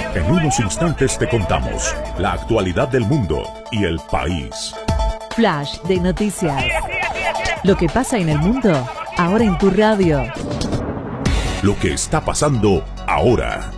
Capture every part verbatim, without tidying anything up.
En unos instantes te contamos la actualidad del mundo y el país. Flash de noticias. Lo que pasa en el mundo, ahora en tu radio. Lo que está pasando ahora.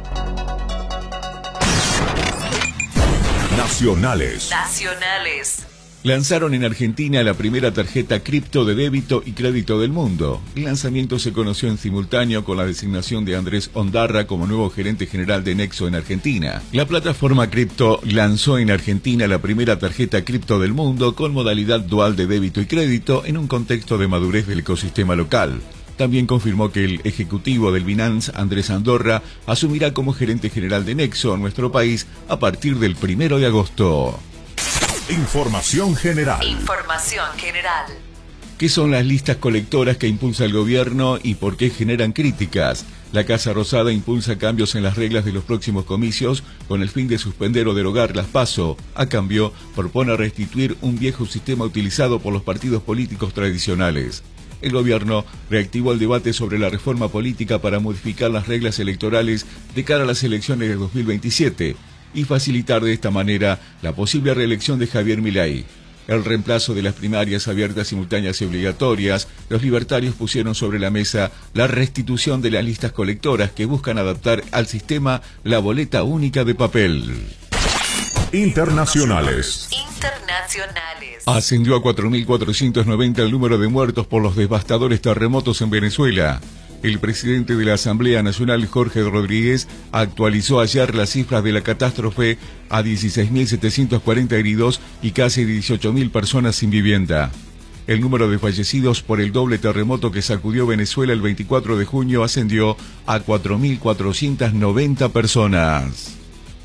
Nacionales. Nacionales. Lanzaron en Argentina la primera tarjeta cripto de débito y crédito del mundo. El lanzamiento se conoció en simultáneo con la designación de Andrés Ondarra como nuevo gerente general de Nexo en Argentina. La plataforma cripto lanzó en Argentina la primera tarjeta cripto del mundo con modalidad dual de débito y crédito en un contexto de madurez del ecosistema local. También confirmó que el ejecutivo del Binance, Andrés Andorra, asumirá como gerente general de Nexo en nuestro país a partir del primero de agosto. Información general. Información general. ¿Qué son las listas colectoras que impulsa el gobierno y por qué generan críticas? La Casa Rosada impulsa cambios en las reglas de los próximos comicios con el fin de suspender o derogar las PASO. A cambio, propone restituir un viejo sistema utilizado por los partidos políticos tradicionales. El gobierno reactivó el debate sobre la reforma política para modificar las reglas electorales de cara a las elecciones de dos mil veintisiete y facilitar de esta manera la posible reelección de Javier Milei. El reemplazo de las primarias abiertas, simultáneas y obligatorias, los libertarios pusieron sobre la mesa la restitución de las listas colectoras que buscan adaptar al sistema la boleta única de papel. Internacionales. Internacionales. Ascendió a cuatro mil cuatrocientos noventa el número de muertos por los devastadores terremotos en Venezuela. El presidente de la Asamblea Nacional, Jorge Rodríguez, actualizó ayer las cifras de la catástrofe a dieciséis mil setecientos cuarenta heridos y casi dieciocho mil personas sin vivienda. El número de fallecidos por el doble terremoto que sacudió Venezuela el veinticuatro de junio ascendió a cuatro mil cuatrocientas noventa personas.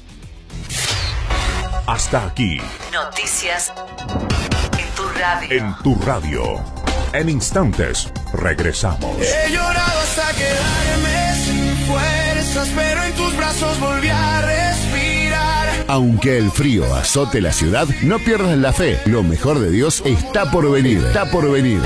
Hasta aquí. Noticias en tu radio. En tu radio. En instantes, regresamos. He llorado hasta quedarme sin fuerzas, pero en tus brazos volví a respirar. Aunque el frío azote la ciudad, no pierdas la fe. Lo mejor de Dios está por venir. Está por venir.